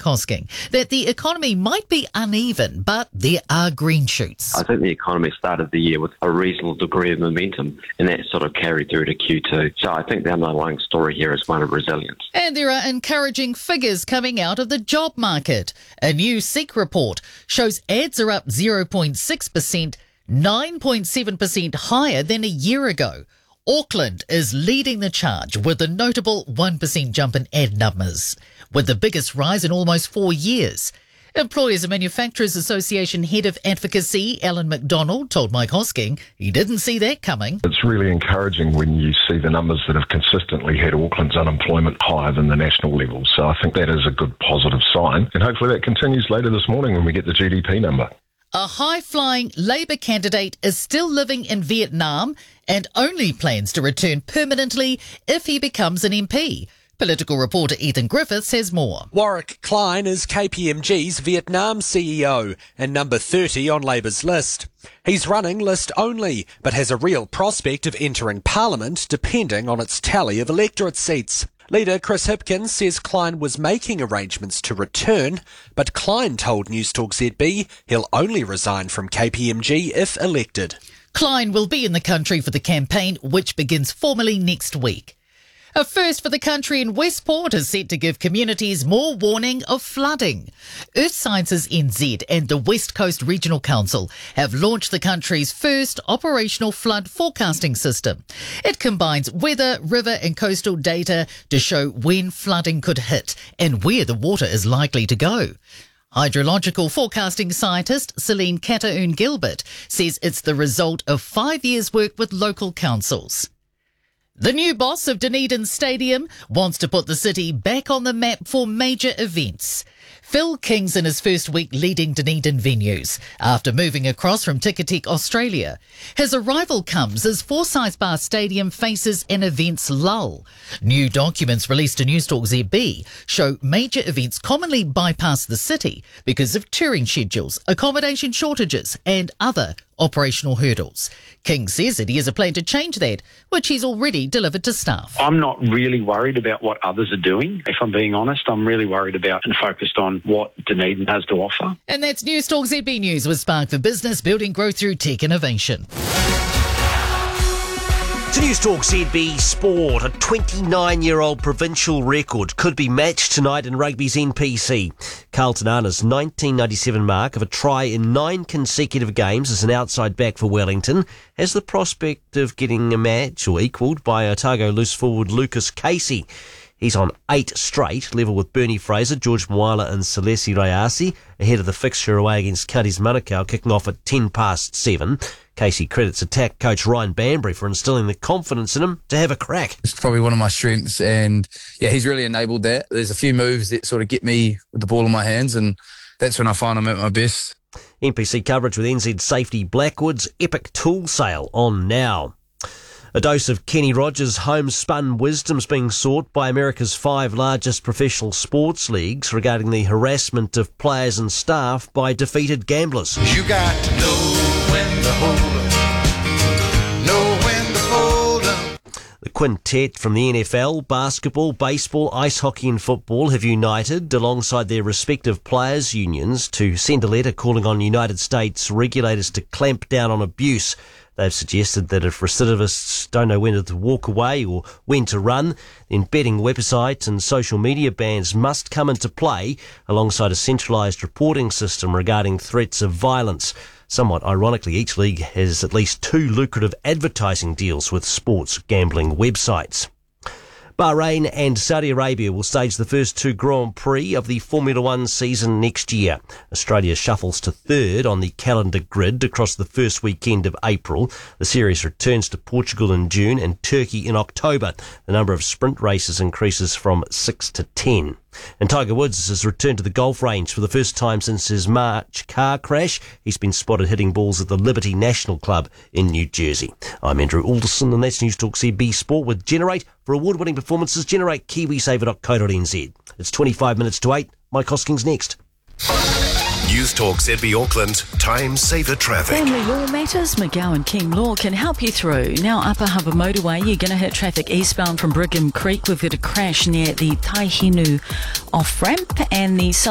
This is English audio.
Hosking that the economy might be uneven, but there are green shoots. I think the economy started the year with a reasonable degree of momentum, and that sort of carried through to Q2. So I think the underlying story here is one of resilience. And there are encouraging figures coming out of the job market. A new SEEK report shows ads are up 0.6%, 9.7% higher than a year ago. Auckland is leading the charge with a notable 1% jump in ad numbers, with the biggest rise in almost 4 years. Employers and Manufacturers Association Head of Advocacy, Alan McDonald, told Mike Hosking he didn't see that coming. It's really encouraging when you see the numbers that have consistently had Auckland's unemployment higher than the national level. So I think that is a good positive sign. And hopefully that continues later this morning when we get the GDP number. A high-flying Labour candidate is still living in Vietnam and only plans to return permanently if he becomes an MP. Political reporter Ethan Griffiths has more. Warwick Klein is KPMG's Vietnam CEO and number 30 on Labour's list. He's running list only, but has a real prospect of entering Parliament depending on its tally of electorate seats. Leader Chris Hipkins says Klein was making arrangements to return, but Klein told Newstalk ZB he'll only resign from KPMG if elected. Klein will be in the country for the campaign, which begins formally next week. A first for the country in Westport is set to give communities more warning of flooding. Earth Sciences NZ and the West Coast Regional Council have launched the country's first operational flood forecasting system. It combines weather, river and coastal data to show when flooding could hit and where the water is likely to go. Hydrological forecasting scientist Celine Cataoun-Gilbert says it's the result of 5 years' work with local councils. The new boss of Dunedin Stadium wants to put the city back on the map for major events. Phil King's in his first week leading Dunedin venues after moving across from Ticketek, Australia. His arrival comes as Forsyth Bar Stadium faces an events lull. New documents released to Newstalk ZB show major events commonly bypass the city because of touring schedules, accommodation shortages and other operational hurdles. King says that he has a plan to change that, which he's already delivered to staff. I'm not really worried about what others are doing. If I'm being honest, I'm really worried about and focused on what Dunedin has to offer. And that's Newstalk ZB News with Spark for Business, building growth through tech innovation. To Newstalk ZB Sport, a 29-year-old provincial record could be matched tonight in rugby's NPC. Carl Tanana's 1997 mark of a try in 9 consecutive games as an outside back for Wellington has the prospect of getting a match or equalled by Otago loose forward Lucas Casey. He's on 8 straight, level with Bernie Fraser, George Moala and Selesi Rayasi, ahead of the fixture away against Cuddies Manukau, kicking off at 7:10. Casey credits attack coach Ryan Banbury for instilling the confidence in him to have a crack. It's probably one of my strengths, and yeah, he's really enabled that. There's a few moves that sort of get me with the ball in my hands, and that's when I find I'm at my best. NPC coverage with NZ Safety Blackwood's epic tool sale on now. A dose of Kenny Rogers' homespun wisdom's being sought by America's 5 largest professional sports leagues regarding the harassment of players and staff by defeated gamblers. You got to know when to hold 'em, know when to fold 'em. The quintet from the NFL, basketball, baseball, ice hockey and football have united alongside their respective players' unions to send a letter calling on United States regulators to clamp down on abuse. They've suggested that if recidivists don't know when to walk away or when to run, then betting websites and social media bans must come into play alongside a centralised reporting system regarding threats of violence. Somewhat ironically, each league has at least 2 lucrative advertising deals with sports gambling websites. Bahrain and Saudi Arabia will stage the first 2 Grand Prix of the Formula One season next year. Australia shuffles to 3rd on the calendar grid across the first weekend of April. The series returns to Portugal in June and Turkey in October. The number of sprint races increases from 6 to 10. And Tiger Woods has returned to the golf range for the first time since his March car crash. He's been spotted hitting balls at the Liberty National Club in New Jersey. I'm Andrew Alderson, and that's Newstalk ZB Sport with Generate. For award-winning performances, generate kiwisaver.co.nz. It's 25 minutes to 8. Mike Hosking's next. Newstalk ZB Auckland, Time Saver Traffic. Family law matters, McGowan King Law can help you through. Now, Upper Harbour Motorway, you're going to hit traffic eastbound from Brigham Creek. We've got a crash near the Taihinu off-ramp, and the